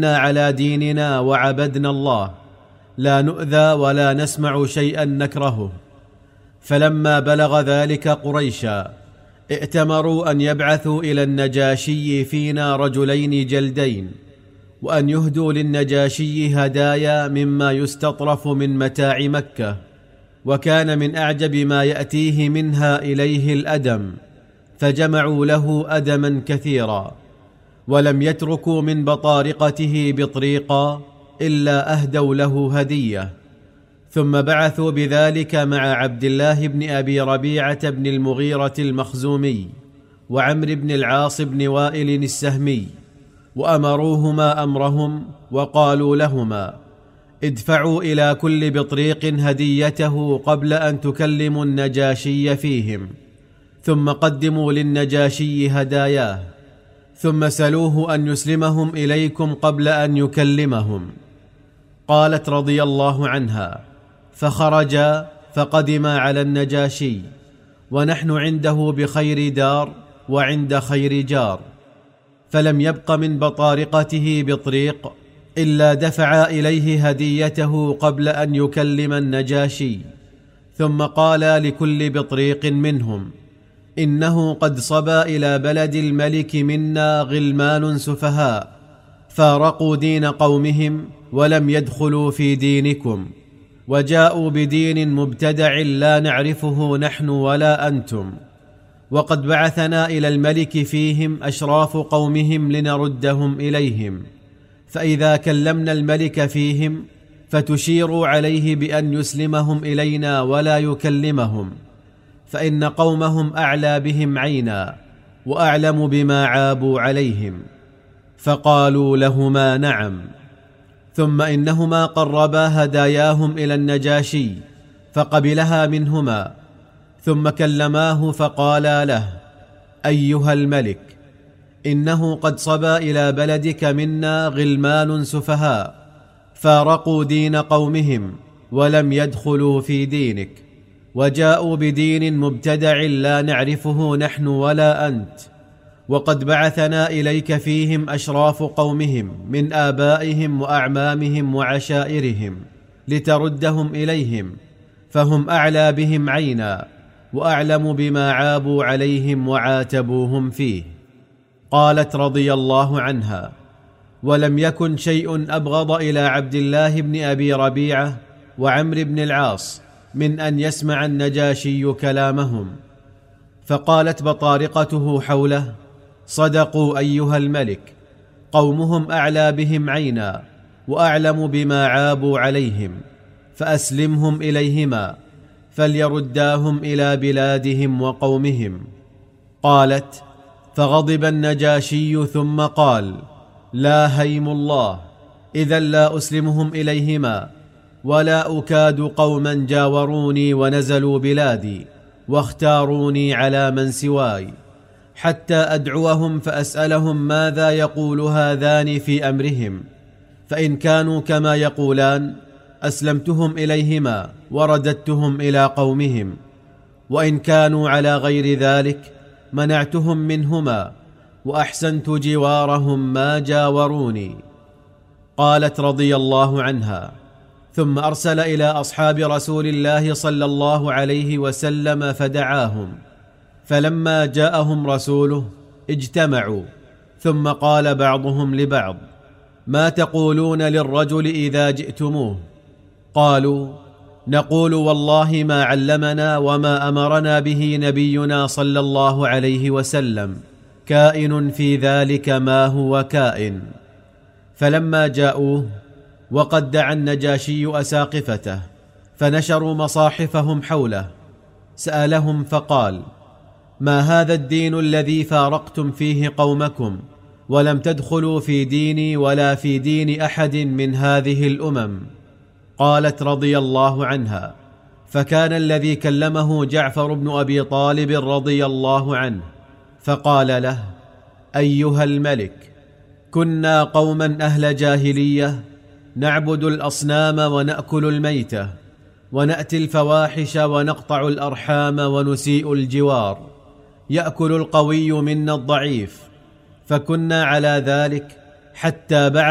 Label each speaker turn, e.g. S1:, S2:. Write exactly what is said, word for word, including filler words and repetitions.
S1: على ديننا وعبدنا الله، لا نؤذى ولا نسمع شيئا نكرهه. فلما بلغ ذلك قريشا ائتمروا أن يبعثوا إلى النجاشي فينا رجلين جلدين، وأن يهدوا للنجاشي هدايا مما يستطرف من متاع مكة. وكان من أعجب ما يأتيه منها إليه الأدم، فجمعوا له أدما كثيرا، ولم يتركوا من بطارقته بطريقا إلا أهدوا له هدية. ثم بعثوا بذلك مع عبد الله بن أبي ربيعة بن المغيرة المخزومي وعمرو بن العاص بن وائل السهمي، وأمروهما أمرهم وقالوا لهما: ادفعوا إلى كل بطريق هديته قبل أن تكلموا النجاشي فيهم، ثم قدموا للنجاشي هداياه، ثم سلوه أن يسلمهم إليكم قبل أن يكلمهم. قالت رضي الله عنها: فخرجا فقدما على النجاشي، ونحن عنده بخير دار وعند خير جار، فلم يبق من بطارقته بطريق إلا دفعا إليه هديته قبل أن يكلم النجاشي. ثم قالا لكل بطريق منهم: إنه قد صبا إلى بلد الملك منا غلمان سفهاء، فارقوا دين قومهم ولم يدخلوا في دينكم، وجاءوا بدين مبتدع لا نعرفه نحن ولا أنتم، وقد بعثنا إلى الملك فيهم أشراف قومهم لنردهم إليهم، فإذا كلمنا الملك فيهم فتشيروا عليه بأن يسلمهم إلينا ولا يكلمهم، فإن قومهم أعلى بهم عينا وأعلم بما عابوا عليهم. فقالوا لهما: نعم. ثم إنهما قربا هداياهم إلى النجاشي فقبلها منهما، ثم كلماه فقالا له: أيها الملك، إنه قد صبا إلى بلدك منا غلمان سفهاء، فارقوا دين قومهم ولم يدخلوا في دينك، وجاءوا بدين مبتدع لا نعرفه نحن ولا أنت، وقد بعثنا إليك فيهم أشراف قومهم من آبائهم وأعمامهم وعشائرهم لتردهم إليهم، فهم أعلى بهم عينا وأعلم بما عابوا عليهم وعاتبوهم فيه. قالت رضي الله عنها: ولم يكن شيء أبغض إلى عبد الله بن أبي ربيعة وعمرو بن العاص من أن يسمع النجاشي كلامهم. فقالت بطارقته حوله: صدقوا أيها الملك، قومهم أعلى بهم عينا وأعلم بما عابوا عليهم، فأسلمهم إليهما فليرداهم إلى بلادهم وقومهم. قالت: فغضب النجاشي ثم قال: لا هيم الله، إذا لا أسلمهم إليهما، ولا أكاد قوما جاوروني ونزلوا بلادي واختاروني على من سواي، حتى أدعوهم فأسألهم ماذا يقول هذان في أمرهم، فإن كانوا كما يقولان أسلمتهم إليهما ورددتهم إلى قومهم، وإن كانوا على غير ذلك منعتهم منهما وأحسنت جوارهم ما جاوروني. قالت رضي الله عنها: ثم أرسل إلى أصحاب رسول الله صلى الله عليه وسلم فدعاهم، فلما جاءهم رسوله اجتمعوا، ثم قال بعضهم لبعض: ما تقولون للرجل إذا جئتموه؟ قالوا: نقول والله ما علمنا وما أمرنا به نبينا صلى الله عليه وسلم، كائن في ذلك ما هو كائن. فلما جاءوه وقد دعا النجاشي أساقفته فنشروا مصاحفهم حوله، سألهم فقال: ما هذا الدين الذي فارقتم فيه قومكم ولم تدخلوا في ديني ولا في دين أحد من هذه الأمم؟ قالت رضي الله عنها: فكان الذي كلمه جعفر بن أبي طالب رضي الله عنه، فقال له: أيها الملك، كنا قوما أهل جاهلية نعبد الأصنام ونأكل الميتة ونأتي الفواحش ونقطع الأرحام ونسيء الجوار، يأكل القوي منا الضعيف، فكنا على ذلك حتى بعد